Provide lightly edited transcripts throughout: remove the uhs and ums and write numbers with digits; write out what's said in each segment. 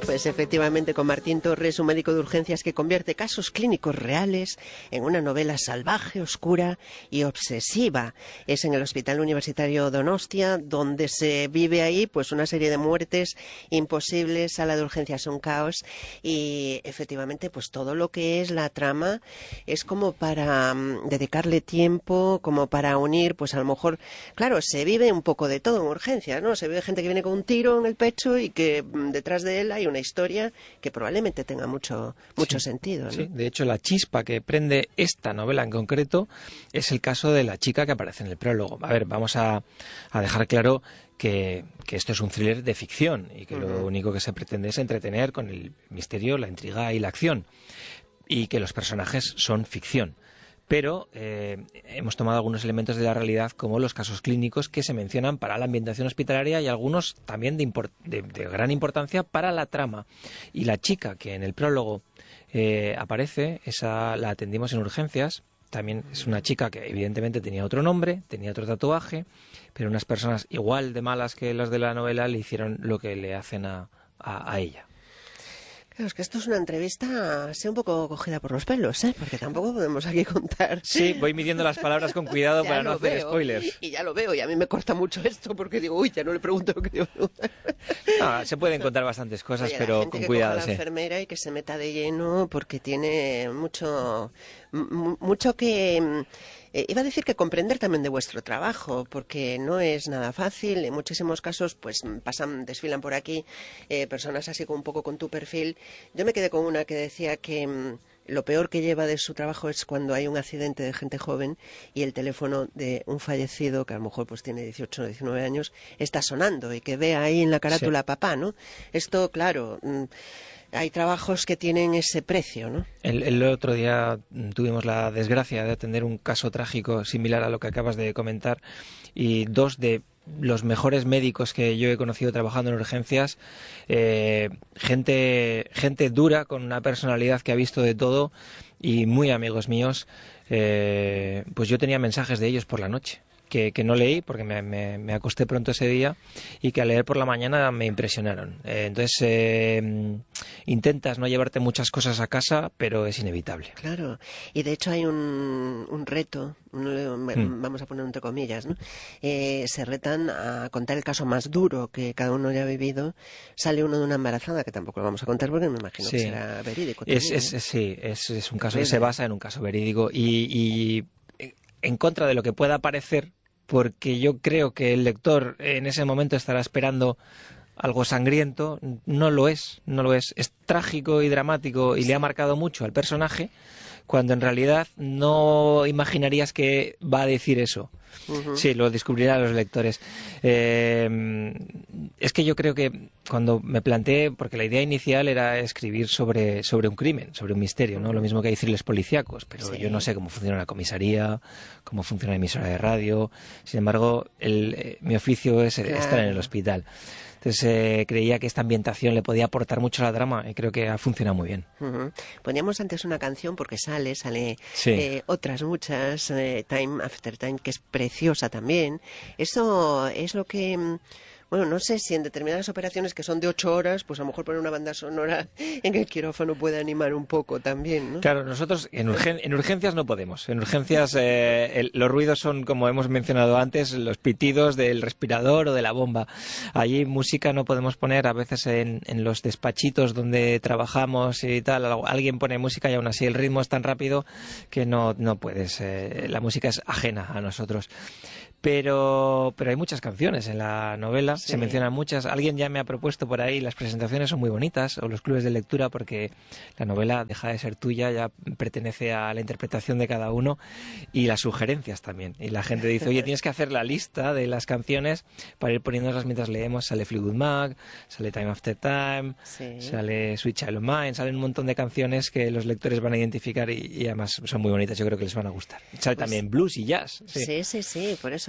Pues efectivamente, con Martín Torres, un médico de urgencias que convierte casos clínicos reales en una novela salvaje, oscura y obsesiva. Es en el Hospital Universitario Donostia, donde se vive ahí pues una serie de muertes imposibles. Sala de urgencias son caos y efectivamente pues todo lo que es la trama es como para dedicarle tiempo, como para unir, pues a lo mejor, claro, se vive un poco de todo en urgencias, ¿no? Se ve gente que viene con un tiro en el pecho y que detrás de él hay una historia que probablemente tenga mucho sentido, ¿no? Sí, de hecho la chispa que prende esta novela en concreto es el caso de la chica que aparece en el prólogo. A ver, vamos a dejar claro que esto es un thriller de ficción y que lo único que se pretende es entretener con el misterio, la intriga y la acción, y que los personajes son ficción. Pero hemos tomado algunos elementos de la realidad, como los casos clínicos que se mencionan para la ambientación hospitalaria y algunos también de gran importancia para la trama. Y la chica que en el prólogo aparece, esa la atendimos en urgencias. También es una chica que evidentemente tenía otro nombre, tenía otro tatuaje, pero unas personas igual de malas que las de la novela le hicieron lo que le hacen a ella. Claro, es que esto es una entrevista así un poco cogida por los pelos, ¿eh? Porque tampoco podemos aquí contar. Sí, voy midiendo las palabras con cuidado para no hacer spoilers. Y ya lo veo, y a mí me corta mucho esto porque digo, uy, ya no le pregunto lo que digo. No, se pueden contar bastantes cosas, Oye, pero con cuidado, que coja la enfermera y que se meta de lleno porque tiene mucho que... iba a decir que comprender también de vuestro trabajo, porque no es nada fácil. En muchísimos casos, pues desfilan por aquí personas así un poco con tu perfil. Yo me quedé con una que decía que lo peor que lleva de su trabajo es cuando hay un accidente de gente joven y el teléfono de un fallecido, que a lo mejor pues tiene 18 o 19 años, está sonando y que ve ahí en la carátula sí. Papá, ¿no? Esto, claro... hay trabajos que tienen ese precio, ¿no? El otro día tuvimos la desgracia de atender un caso trágico similar a lo que acabas de comentar, y dos de los mejores médicos que yo he conocido trabajando en urgencias, gente dura, con una personalidad que ha visto de todo, y muy amigos míos, pues yo tenía mensajes de ellos por la noche. Que no leí porque me acosté pronto ese día, y que al leer por la mañana me impresionaron. Entonces intentas no llevarte muchas cosas a casa, pero es inevitable. Claro, y de hecho hay un reto, vamos a poner entre comillas, ¿no? Se retan a contar el caso más duro que cada uno haya vivido. Sale uno de una embarazada, que tampoco lo vamos a contar porque me imagino que será verídico. Sí, es un caso que se basa en un caso verídico, y en contra de lo que pueda parecer, porque yo creo que el lector en ese momento estará esperando algo sangriento. No lo es. Es trágico y dramático, y le ha marcado mucho al personaje, cuando en realidad no imaginarías que va a decir eso. Sí, lo descubrirán los lectores. Es que yo creo que cuando me planteé, porque la idea inicial era escribir sobre un crimen, sobre un misterio, ¿no? Lo mismo que hay thrillers policíacos, pero sí. Yo no sé cómo funciona una comisaría, cómo funciona una emisora de radio. Sin embargo, mi oficio es estar en el hospital. Entonces creía que esta ambientación le podía aportar mucho a la trama, y creo que ha funcionado muy bien. Poníamos antes una canción porque sale sí. Otras muchas, Time After Time, que es preciosa también. Eso es lo que... Bueno, no sé si en determinadas operaciones que son de 8 horas, pues a lo mejor poner una banda sonora en el quirófano puede animar un poco también, ¿no? Claro, nosotros en urgencias no podemos. En urgencias los ruidos son, como hemos mencionado antes, los pitidos del respirador o de la bomba. Allí música no podemos poner. A veces en los despachitos donde trabajamos y tal, alguien pone música y aún así el ritmo es tan rápido que no puedes. La música es ajena a nosotros. Pero hay muchas canciones en la novela, sí. Se mencionan muchas. Alguien ya me ha propuesto por ahí, las presentaciones son muy bonitas, o los clubes de lectura, porque la novela deja de ser tuya, ya pertenece a la interpretación de cada uno, y las sugerencias también. Y la gente dice, oye, tienes que hacer la lista de las canciones para ir poniéndolas mientras leemos. Sale Fleetwood Mac, sale Time After Time, sí. Sale Sweet Child of Mine, salen un montón de canciones que los lectores van a identificar, y además son muy bonitas, yo creo que les van a gustar. Sale también blues y jazz. Sí, por eso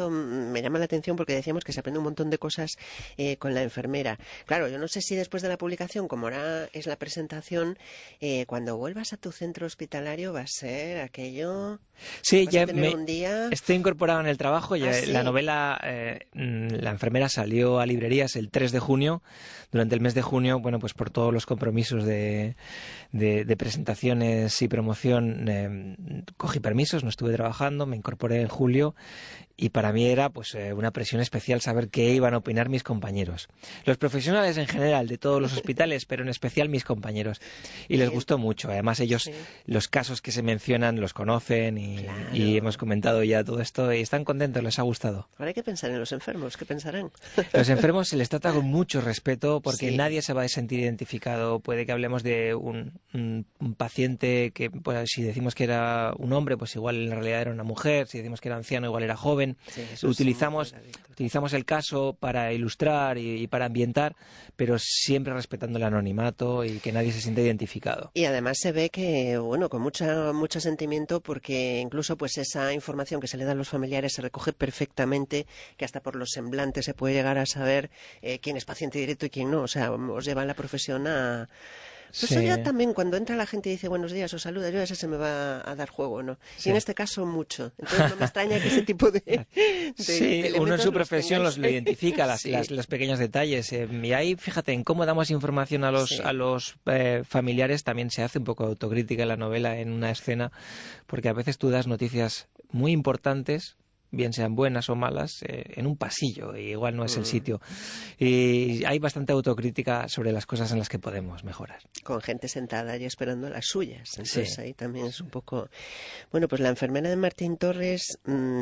esto me llama la atención porque decíamos que se aprende un montón de cosas con la enfermera. Claro, yo no sé si después de la publicación, como ahora es la presentación, cuando vuelvas a tu centro hospitalario va a ser aquello... Sí, ya un día... estoy incorporado en el trabajo. Ya, ¿sí? La novela, La enfermera, salió a librerías el 3 de junio. Durante el mes de junio, bueno, pues por todos los compromisos de presentaciones y promoción, cogí permisos, no estuve trabajando, me incorporé en julio. Y para mí era pues una presión especial saber qué iban a opinar mis compañeros. Los profesionales en general de todos los hospitales, pero en especial mis compañeros. Y les gustó mucho. Además ellos, los casos que se mencionan, los conocen y hemos comentado ya todo esto y están contentos, les ha gustado. Ahora hay que pensar en los enfermos, ¿qué pensarán? Los enfermos se les trata con mucho respeto porque nadie se va a sentir identificado. Puede que hablemos de un paciente que, pues, si decimos que era un hombre, pues igual en realidad era una mujer. Si decimos que era anciano, igual era joven. Utilizamos el caso para ilustrar y para ambientar, pero siempre respetando el anonimato y que nadie se sienta identificado. Y además se ve que, bueno, con mucho sentimiento, porque incluso pues esa información que se le da a los familiares se recoge perfectamente, que hasta por los semblantes se puede llegar a saber quién es paciente directo y quién no. O sea, os lleva la profesión a... Pues eso ya también, cuando entra la gente y dice buenos días o saluda, yo a veces se me va a dar juego, ¿no? Sí. Y en este caso mucho. Entonces no me extraña que ese tipo de sí, uno en su profesión lo identifica, los pequeños detalles. Y ahí, fíjate, en cómo damos información a los familiares, también se hace un poco de autocrítica en la novela, en una escena, porque a veces tú das noticias muy importantes, bien sean buenas o malas, en un pasillo, y igual no es el sitio. Y hay bastante autocrítica sobre las cosas en las que podemos mejorar. Con gente sentada y esperando las suyas. Entonces ahí también es un poco... Bueno, pues La enfermera de Martín Torres,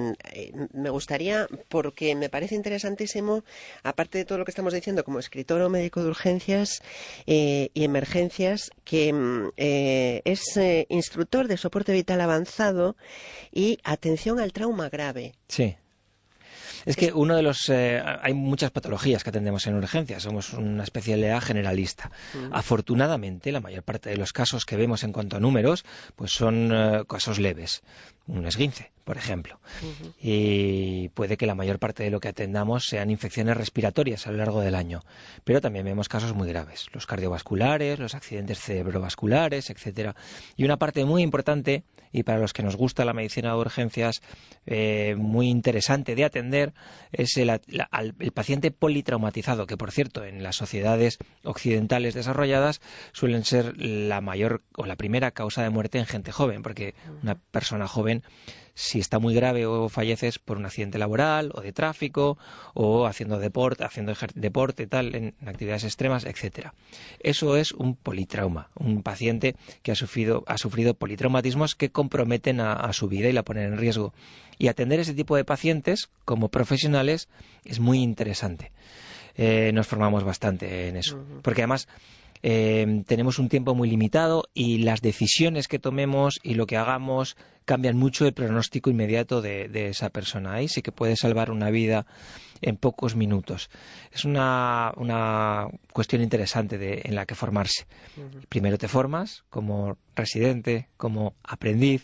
me gustaría, porque me parece interesantísimo, aparte de todo lo que estamos diciendo como escritor o médico de urgencias y emergencias, que es instructor de soporte vital avanzado y atención al trauma grave. Sí. Es que hay muchas patologías que atendemos en urgencias, somos una especialidad generalista. Afortunadamente, la mayor parte de los casos que vemos en cuanto a números, pues son casos leves. Un esguince, por ejemplo. Y puede que la mayor parte de lo que atendamos sean infecciones respiratorias a lo largo del año. Pero también vemos casos muy graves, los cardiovasculares, los accidentes cerebrovasculares, etcétera. Y una parte muy importante, y para los que nos gusta la medicina de urgencias, muy interesante de atender, es el paciente politraumatizado, que por cierto en las sociedades occidentales desarrolladas suelen ser la mayor o la primera causa de muerte en gente joven, porque una persona joven, si está muy grave o falleces por un accidente laboral o de tráfico o haciendo deporte tal, en actividades extremas, etcétera. Eso es un politrauma, un paciente que ha sufrido politraumatismos que comprometen a su vida y la ponen en riesgo. Y atender ese tipo de pacientes como profesionales es muy interesante. Nos formamos bastante en eso, porque además tenemos un tiempo muy limitado y las decisiones que tomemos y lo que hagamos cambian mucho el pronóstico inmediato de esa persona. Ahí sí que puede salvar una vida en pocos minutos. Es una cuestión interesante en la que formarse. Primero te formas como residente, como aprendiz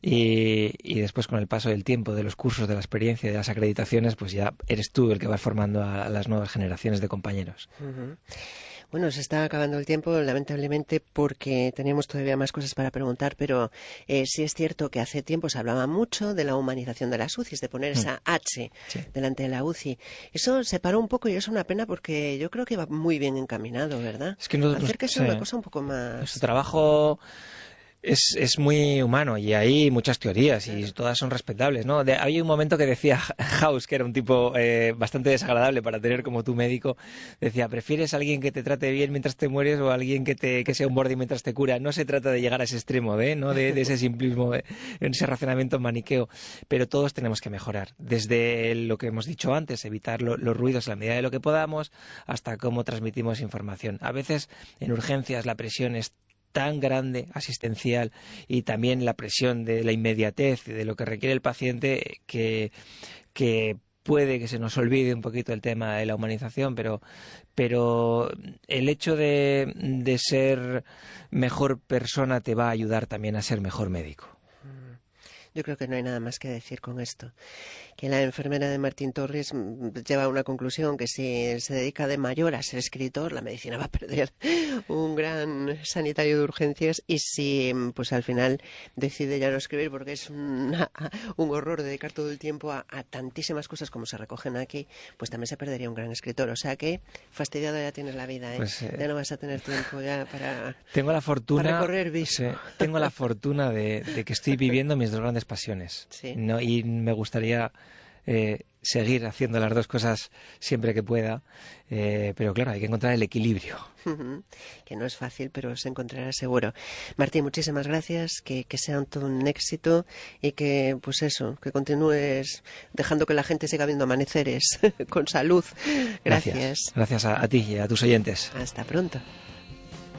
y después, con el paso del tiempo, de los cursos, de la experiencia y de las acreditaciones, pues ya eres tú el que vas formando a las nuevas generaciones de compañeros. Bueno, se está acabando el tiempo, lamentablemente, porque teníamos todavía más cosas para preguntar, pero sí es cierto que hace tiempo se hablaba mucho de la humanización de las UCIs, de poner esa H delante de la UCI. Eso se paró un poco y es una pena porque yo creo que va muy bien encaminado, ¿verdad? Es que hacer que sea una cosa un poco más... Nuestro trabajo es muy humano y hay muchas teorías y todas son respetables, ¿no? Hay un momento que decía House, que era un tipo bastante desagradable para tener como tu médico, decía, ¿prefieres a alguien que te trate bien mientras te mueres o a alguien que sea un borde mientras te cura? No se trata de llegar a ese extremo, ¿no? De ese simplismo, ese razonamiento maniqueo, pero todos tenemos que mejorar, desde lo que hemos dicho antes, evitar los ruidos a la medida de lo que podamos, hasta cómo transmitimos información. A veces en urgencias la presión es tan grande, asistencial, y también la presión de la inmediatez y de lo que requiere el paciente, que puede que se nos olvide un poquito el tema de la humanización, pero el hecho de ser mejor persona te va a ayudar también a ser mejor médico. Yo creo que no hay nada más que decir con esto. Que la enfermera de Martín Torres lleva a una conclusión, que si se dedica de mayor a ser escritor, la medicina va a perder un gran sanitario de urgencias, y si pues al final decide ya no escribir porque es un horror dedicar todo el tiempo a tantísimas cosas como se recogen aquí, pues también se perdería un gran escritor. O sea que fastidiado ya tienes la vida, ¿eh? Pues, ya no vas a tener tiempo ya para recorrer viso. Sí, tengo la fortuna de que estoy viviendo mis dos grandes pasiones. Sí. ¿No? Y me gustaría seguir haciendo las dos cosas siempre que pueda, pero claro, hay que encontrar el equilibrio. Que no es fácil, pero se encontrará seguro. Martín, muchísimas gracias, que sea todo un éxito y que, pues eso, que continúes dejando que la gente siga viendo amaneceres con salud. Gracias. Gracias a ti y a tus oyentes. Hasta pronto.